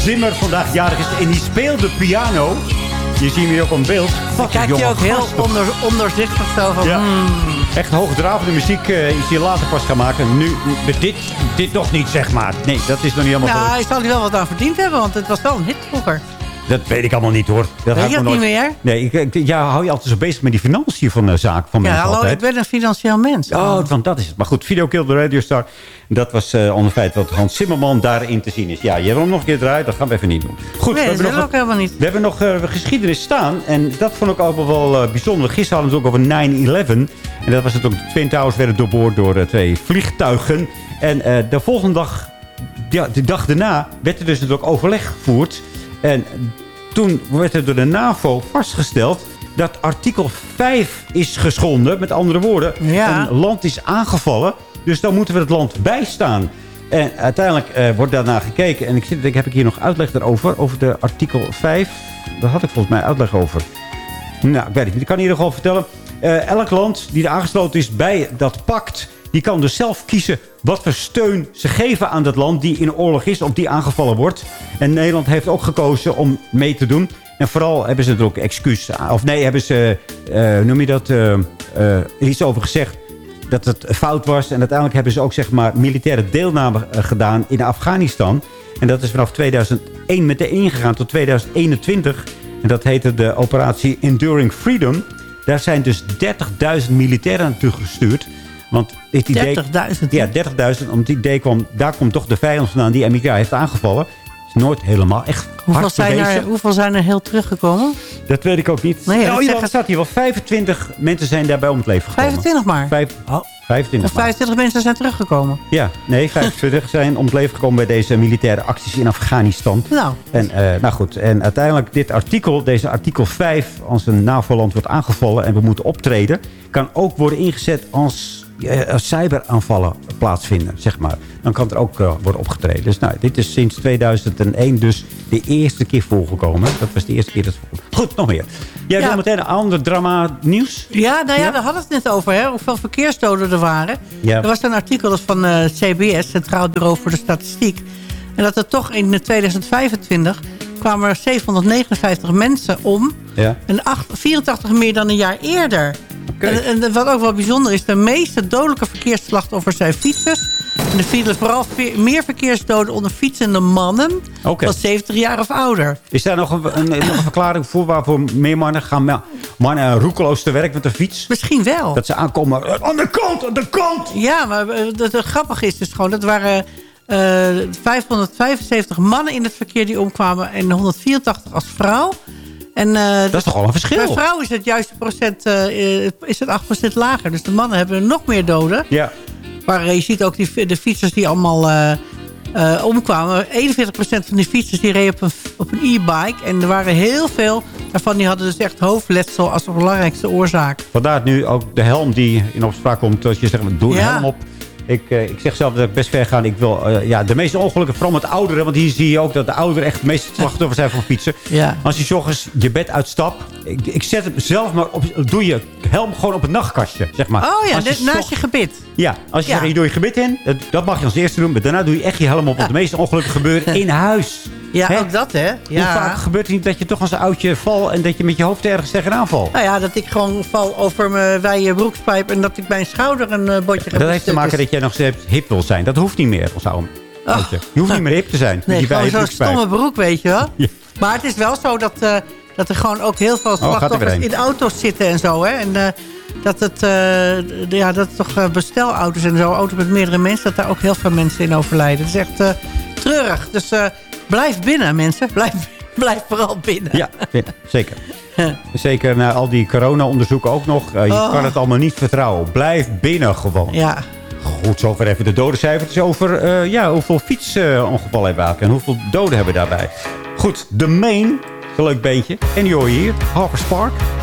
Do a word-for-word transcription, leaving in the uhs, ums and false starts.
Zimmer vandaag jarig is en die speelde piano. Je ziet hem hier ook op beeld. Dan kijk je ook heel onder, onderzichtig zo van... Ja. Hmm. Echt hoogdravende muziek uh, is hij later pas gaan maken. Nu, dit, dit nog niet, zeg maar. Nee, dat is nog niet helemaal Nou, goed. hij zal er wel wat aan verdiend hebben, want het was wel een hit vroeger. Dat weet ik allemaal niet, hoor. Dat weet je dat nooit... niet meer? Nee, ik, ik, ja, hou je altijd zo bezig met die financiën van de zaak van ja, mensen hallo, altijd. ik ben een financieel mens. Oh, want dat is het. Maar goed, Video Kill the Radio Star. Dat was uh, onder feit wat Hans Zimmerman daarin te zien is. Ja, je wil hem nog een keer draaien. Dat gaan we even niet doen. Goed, nee, we dat hebben nog ook helemaal niet. We hebben nog uh, geschiedenis staan. En dat vond ik ook wel uh, bijzonder. Gisteren hadden we het ook over nine eleven. En dat was het ook. De Twin Towers werden doorboord door uh, twee vliegtuigen. En uh, de volgende dag, ja, de dag daarna, werd er dus natuurlijk overleg gevoerd. En toen werd er door de NAVO vastgesteld dat artikel vijf is geschonden. Met andere woorden, ja. een land is aangevallen. Dus dan moeten we het land bijstaan. En uiteindelijk uh, wordt daarna gekeken. En ik zit, ik heb ik hier nog uitleg daarover. Over de artikel vijf. Daar had ik volgens mij uitleg over. Nou, ik weet het niet. Ik kan in ieder geval vertellen. Uh, elk land die er aangesloten is bij dat pact, die kan dus zelf kiezen wat voor steun ze geven aan dat land die in oorlog is of die aangevallen wordt. En Nederland heeft ook gekozen om mee te doen. En vooral hebben ze er ook excuus, of nee, hebben ze, uh, noem je dat, uh, uh, iets over gezegd dat het fout was. En uiteindelijk hebben ze ook, zeg maar, militaire deelname uh, gedaan in Afghanistan. En dat is vanaf tweeduizend één meteen ingegaan tot tweeduizend eenentwintig. En dat heette de operatie Enduring Freedom. Daar zijn dus dertigduizend militairen naartoe gestuurd. Want het idee, dertigduizend? Ja, dertigduizend. Om het idee kwam, daar komt toch de vijand vandaan die Amerika heeft aangevallen. Is nooit helemaal echt hoeveel hard zijn, er, hoeveel zijn er heel teruggekomen? Dat weet ik ook niet. Nee, nou, zeggen... er staat hier wel vijfentwintig mensen zijn daarbij om het leven gekomen. vijfentwintig maar? Vijf, oh, vijfentwintig maar. vijfentwintig mensen zijn teruggekomen? Ja, nee, vijfentwintig zijn om het leven gekomen bij deze militaire acties in Afghanistan. Nou. En, uh, nou goed, en uiteindelijk dit artikel, deze artikel vijf, als een NAVO-land wordt aangevallen en we moeten optreden, kan ook worden ingezet als Uh, cyberaanvallen plaatsvinden, zeg maar. Dan kan er ook uh, worden opgetreden. Dus nou, dit is sinds tweeduizend één dus de eerste keer voorgekomen. Dat was de eerste keer dat het Goed, nog meer. Jij ja. wil meteen een ander drama nieuws? Ja, nou ja, ja? daar hadden we het net over, hè, hoeveel verkeersdoden er waren. Ja. Er was een artikel dat van uh, C B S, Centraal Bureau voor de Statistiek. En dat er toch in tweeduizend vijfentwintig kwamen er zevenhonderdnegenenvijftig mensen om. Ja. En acht, vierentachtig meer dan een jaar eerder. Okay. En, en wat ook wel bijzonder is, de meeste dodelijke verkeersslachtoffers zijn fietsers. En er vielen vooral meer verkeersdoden onder fietsende mannen okay. van zeventig jaar of ouder. Is daar nog een, een, nog een verklaring voor waarvoor meer mannen gaan mannen roekeloos te werk met de fiets? Misschien wel. Dat ze aankomen aan de kant, aan de kant! Ja, maar het grappige is dus gewoon, dat waren uh, vijfhonderdvijfenzeventig mannen in het verkeer die omkwamen en honderdvierentachtig als vrouw. En, uh, dat is toch al een verschil? Bij vrouwen is het juiste procent uh, is het acht procent lager. Dus de mannen hebben nog meer doden. Ja. Maar je ziet ook die, de fietsers die allemaal uh, uh, omkwamen. eenenveertig procent van die fietsers die reden op een, op een e-bike. En er waren heel veel daarvan die hadden dus echt hoofdletsel als de belangrijkste oorzaak. Vandaar nu ook de helm die in opspraak komt. Als je zegt, doe een ja. helm op. Ik, uh, ik zeg zelf dat ik best ver ga. Ik wil uh, ja, de meeste ongelukken, vooral met ouderen. Want hier zie je ook dat de ouderen echt de meeste slachtoffers zijn van fietsen. Ja. Als je 's ochtends je bed uitstapt. Ik, ik zet hem zelf maar op. Doe je helm gewoon op het nachtkastje, zeg maar. Oh ja, je dit, naast je gebit. Ja, als je ja. zegt, je doe je gebit in. Dat, dat mag je als eerste doen. Maar daarna doe je echt je helm op. Want de meeste ongelukken gebeuren in huis. Ja, He? ook dat, hè? Ja. Hoe vaak gebeurt het niet dat je toch als een oudje valt en dat je met je hoofd ergens tegenaan valt? Nou ja, dat ik gewoon val over mijn wijde broekspijp en dat ik mijn schouder een uh, botje heb. Dat heeft te maken dat jij nog steeds hip wil zijn. Dat hoeft niet meer als oude oudje. Je hoeft niet meer hip te zijn. Nee, gewoon zo'n stomme broek, weet je wel. Ja. Maar het is wel zo dat, uh, dat er gewoon ook heel veel slachtoffers oh, in auto's zitten en zo, hè. En uh, dat het, uh, ja, dat toch uh, bestelauto's en zo, auto's met meerdere mensen, dat daar ook heel veel mensen in overlijden. Het is echt uh, treurig. Dus uh, blijf binnen, mensen. Blijf, blijf vooral binnen. Ja, binnen. Zeker. Zeker na al die corona-onderzoeken ook nog. Uh, je oh. kan het allemaal niet vertrouwen. Blijf binnen gewoon. Ja. Goed, zover even de dodencijfertjes over uh, ja, hoeveel fietsongevallen hebben we en hoeveel doden hebben we daarbij. Goed, de Main, een leuk beentje. En die hoor je hier, Harper's Park.